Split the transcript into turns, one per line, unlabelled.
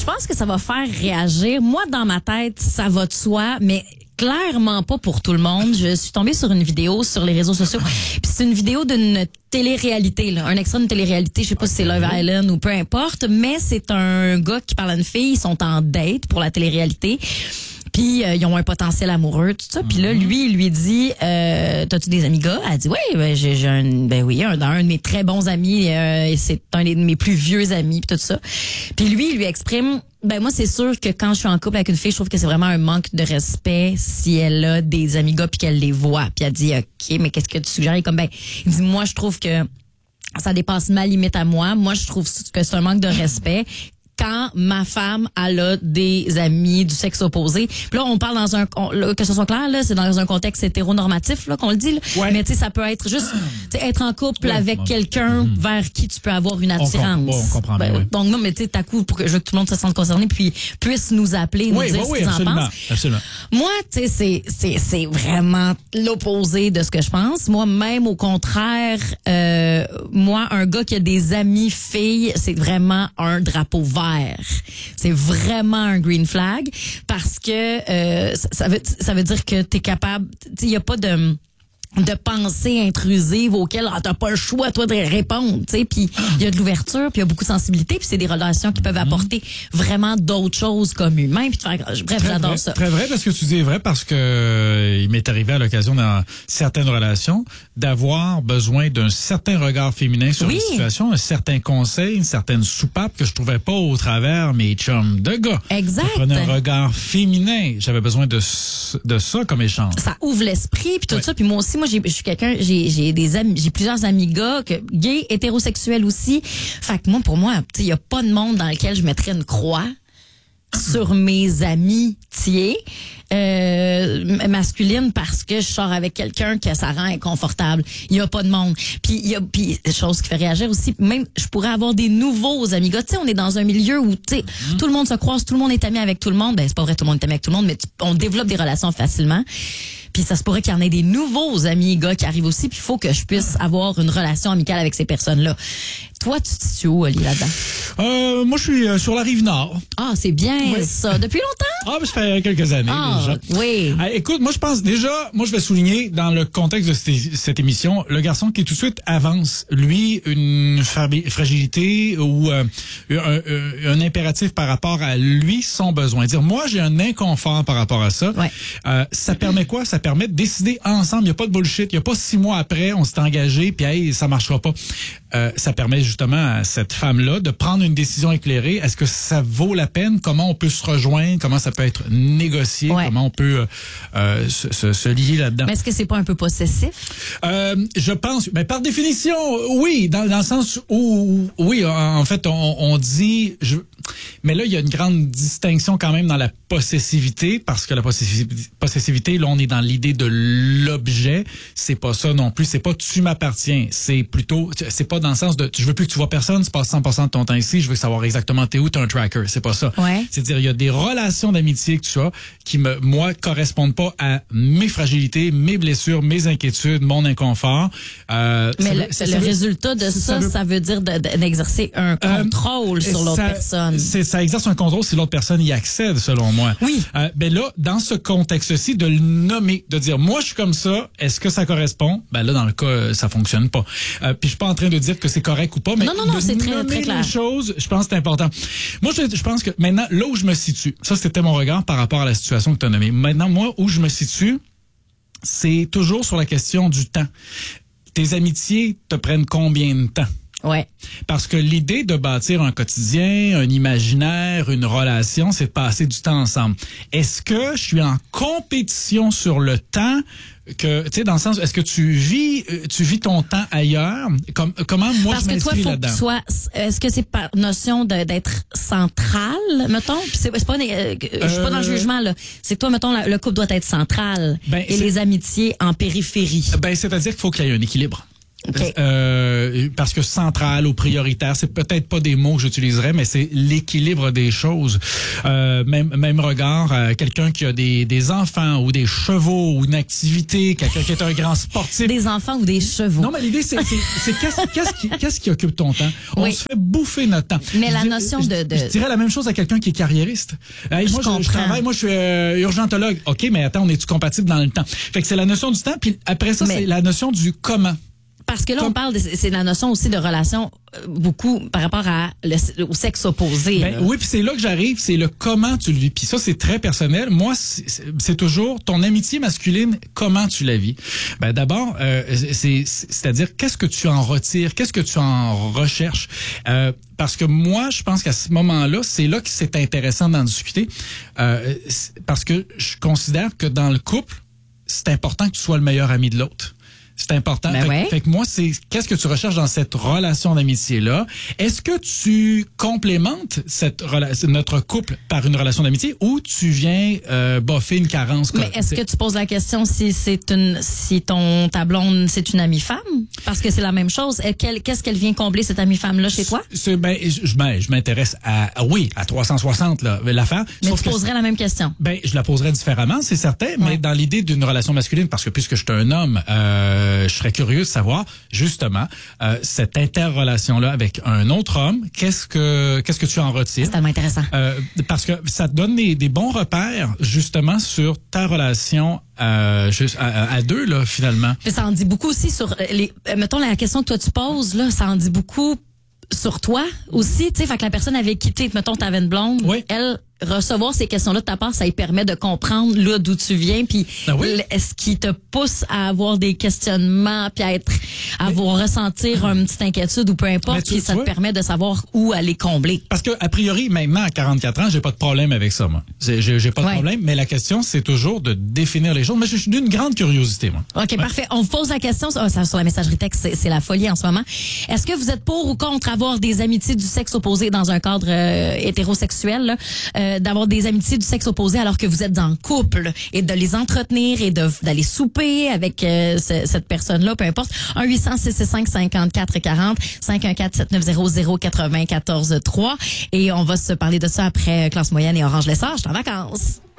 Je pense que ça va faire réagir. Moi, dans ma tête, ça va de soi, mais clairement pas pour tout le monde. Je suis tombée sur une vidéo sur les réseaux sociaux. Puis c'est une vidéo d'une télé-réalité, là, un extrait d'une télé-réalité. Je sais pas si c'est Love Island ou peu importe, mais c'est un gars qui parle à une fille. Ils sont en date pour la télé-réalité. Puis ils ont un potentiel amoureux, tout ça. Puis là, lui, il lui dit, t'as-tu des amis gars? Elle dit, oui, j'ai un de mes très bons amis. C'est un de mes plus vieux amis, puis tout ça. Puis lui, il lui exprime, moi, c'est sûr que quand je suis en couple avec une fille, je trouve que c'est vraiment un manque de respect si elle a des amis gars puis qu'elle les voit. Puis elle dit, OK, mais qu'est-ce que tu suggères? Il est comme, il dit, moi, je trouve que ça dépasse ma limite à moi. Moi, je trouve que c'est un manque de respect. Quand ma femme, elle a des amis du sexe opposé. Puis là, on parle que ce soit clair, là, c'est dans un contexte hétéronormatif, là, qu'on le dit, là. Ouais. Mais tu sais, ça peut être juste, être en couple avec quelqu'un vers qui tu peux avoir une attirance.
On comprend bien, oui.
Donc, non, mais tu sais, t'as coup, pour que tout le monde se sente concerné, puis puisse nous appeler, nous dire ce qu'ils en pensent.
Absolument.
Moi, tu sais, c'est vraiment l'opposé de ce que je pense. Moi, même au contraire, moi, un gars qui a des amis filles, c'est vraiment un drapeau vert. C'est vraiment un green flag parce que ça veut dire que t'es capable, il y a pas de pensées intrusives auxquelles t'as pas le choix toi de répondre, tu sais, puis il y a de l'ouverture, puis il y a beaucoup de sensibilité, puis c'est des relations qui peuvent apporter vraiment d'autres choses comme humain, puis bref, j'adore ça.
Très vrai, parce que tu dis vrai, parce que il m'est arrivé à l'occasion dans certaines relations d'avoir besoin d'un certain regard féminin sur une situation, un certain conseil, une certaine soupape que je trouvais pas au travers mes chums de gars.
Exact.
Je prenais un regard féminin, j'avais besoin de ça comme échange.
Ça ouvre l'esprit puis tout ça, puis moi aussi, je suis quelqu'un, j'ai des amis, j'ai plusieurs amis gars, gays, hétérosexuels aussi. Fait que pour moi, il y a pas de monde dans lequel je mettrais une croix sur mes amitiés masculines parce que je sors avec quelqu'un que ça rend inconfortable. Il y a pas de monde. Puis chose qui fait réagir aussi, même je pourrais avoir des nouveaux amis gars. Tu sais, on est dans un milieu où tout le monde se croise, tout le monde est ami avec tout le monde. C'est pas vrai, tout le monde est ami avec tout le monde, mais on développe des relations facilement. Puis ça se pourrait qu'il y en ait des nouveaux amis gars qui arrivent aussi, puis il faut que je puisse avoir une relation amicale avec ces personnes-là. Toi, tu te situes où, Oli, là-dedans?
Moi, je suis sur la Rive-Nord.
Ah, c'est bien ça. Depuis longtemps?
Ça fait quelques années déjà.
Oui.
Écoute, moi, je pense déjà, je vais souligner dans le contexte de cette émission, le garçon qui tout de suite avance, lui, une fragilité ou un impératif par rapport à lui, son besoin. Dire, moi, j'ai un inconfort par rapport à ça.
Ouais.
Ça permet quoi? Ça permet de décider ensemble. Il n'y a pas de bullshit. Il n'y a pas 6 mois après, on s'est engagé, puis hey, ça marchera pas. Ça permet justement à cette femme-là de prendre une décision éclairée. Est-ce que ça vaut la peine? Comment on peut se rejoindre? Comment ça peut être négocié?
Ouais.
Comment on peut se lier là-dedans?
Mais est-ce que c'est pas un peu possessif?
Je pense, mais par définition, oui, dans le sens où, oui, en fait, on dit... Mais là, il y a une grande distinction quand même dans la possessivité, parce que la possessivité, là, on est dans l'idée de l'objet. C'est pas ça non plus. C'est pas tu m'appartiens. C'est plutôt, c'est pas dans le sens de je veux plus que tu vois personne, tu passes 100% de ton temps ici, je veux savoir exactement t'es où, t'as un tracker. C'est pas ça.
Ouais.
C'est-à-dire, il y a des relations d'amitié que tu as qui moi, correspondent pas à mes fragilités, mes blessures, mes inquiétudes, mon inconfort.
Mais le résultat de ça veut dire d'exercer un contrôle sur l'autre personne.
Ça exerce un contrôle si l'autre personne y accède, selon moi.
Oui.
Ben là, dans ce contexte-ci, de le nommer, de dire, moi, je suis comme ça, est-ce que ça correspond? Ben là, dans le cas, ça fonctionne pas. Puis je suis pas en train de dire que c'est correct ou pas, mais
non, c'est très, très clair.
les choses, je pense que c'est important. Moi, je pense que maintenant, là où je me situe, ça, c'était mon regard par rapport à la situation que tu as nommée. Maintenant, moi, où je me situe, c'est toujours sur la question du temps. Tes amitiés te prennent combien de temps?
Ouais.
Parce que l'idée de bâtir un quotidien, un imaginaire, une relation, c'est de passer du temps ensemble. Est-ce que je suis en compétition sur le temps que, tu sais, dans le sens, est-ce que tu vis ton temps ailleurs? Comment moi je m'inscris là-dedans?
Parce que toi, est-ce que c'est par notion d'être central, mettons? C'est pas, je suis pas dans le jugement, là. C'est que toi, mettons, le couple doit être central et les amitiés en périphérie.
Ben, c'est-à-dire qu'il faut qu'il y ait un équilibre.
Okay.
Parce que central ou prioritaire, c'est peut-être pas des mots que j'utiliserais, mais c'est l'équilibre des choses. Même regard, quelqu'un qui a des enfants ou des chevaux ou une activité, quelqu'un qui est un grand sportif.
Des enfants ou des chevaux.
Non, mais l'idée, c'est qu'est-ce qui occupe ton temps? On se fait bouffer notre temps.
Mais la notion de...
Je dirais la même chose à quelqu'un qui est carriériste. Hey, moi, je travaille, moi, je suis urgentologue. OK, mais attends, on est-tu compatible dans le temps? Fait que c'est la notion du temps, puis après ça, c'est la notion du comment.
Parce que là, on parle, c'est la notion aussi de relation beaucoup par rapport au sexe opposé.
Ben, oui, puis c'est là que j'arrive, c'est le comment tu le vis. Puis ça, c'est très personnel. Moi, c'est toujours ton amitié masculine, comment tu la vis. Ben d'abord, c'est-à-dire qu'est-ce que tu en retires, qu'est-ce que tu en recherches. Parce que moi, je pense qu'à ce moment-là, c'est là que c'est intéressant d'en discuter. Parce que je considère que dans le couple, c'est important que tu sois le meilleur ami de l'autre. C'est important.
Ben
fait que moi, c'est qu'est-ce que tu recherches dans cette relation d'amitié-là? Est-ce que tu complémentes notre couple par une relation d'amitié ou tu viens boffer une carence?
Mais est-ce que tu poses la question si ta blonde, c'est une amie femme? Parce que c'est la même chose. Qu'est-ce qu'elle vient combler, cette amie femme-là, chez toi?
Je m'intéresse à 360, là, l'affaire.
Mais tu poserais la même question?
Ben, je la poserais différemment, c'est certain, mais dans l'idée d'une relation masculine, parce que puisque je suis un homme, je serais curieux de savoir, justement, cette interrelation-là avec un autre homme, qu'est-ce que tu en retires?
C'est tellement intéressant.
Parce que ça te donne des bons repères, justement, sur ta relation à deux, là, finalement.
Mais ça en dit beaucoup aussi sur mettons, la question que toi tu poses, là, ça en dit beaucoup sur toi aussi, tu sais, fait que la personne avait quitté, mettons, t'avais une blonde, elle, recevoir ces questions-là de ta part, ça lui permet de comprendre là d'où tu viens, puis est-ce qui te pousse à avoir des questionnements, puis à ressentir une petite inquiétude ou peu importe, puis ça te permet de savoir où aller combler.
Parce que a priori, maintenant à 44 ans, j'ai pas de problème avec ça, moi. J'ai pas de problème, mais la question c'est toujours de définir les choses. Mais je suis d'une grande curiosité, moi.
OK, parfait. On vous pose la question ça, sur la messagerie texte, c'est la folie en ce moment. Est-ce que vous êtes pour ou contre avoir des amitiés du sexe opposé dans un cadre hétérosexuel là? D'avoir des amitiés du sexe opposé alors que vous êtes en couple et de les entretenir et d'aller souper avec cette personne-là, peu importe. 1-800-665-5440, 514-7900-943. Et on va se parler de ça après Classe moyenne et Orange Lessard. Je suis en vacances.